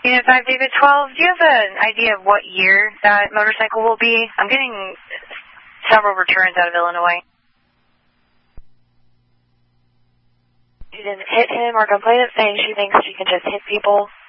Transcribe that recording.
Unit 5, David 12, do you have an idea of what year that motorcycle will be? I'm getting several returns out of Illinois. She didn't hit him or complain of saying she thinks she can just hit people.